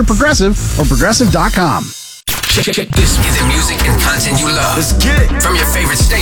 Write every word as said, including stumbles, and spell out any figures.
Progressive or progressive dot com. Check, check, check. This is the music and content you love. Let's get it. From your favorite station.